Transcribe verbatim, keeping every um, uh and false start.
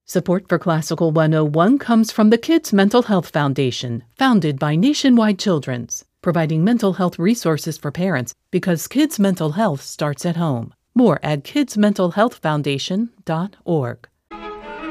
Support for Classical one oh one comes from the Kids Mental Health Foundation, founded by Nationwide Children's, providing mental health resources for parents because kids' mental health starts at home. More at kids mental health foundation dot org.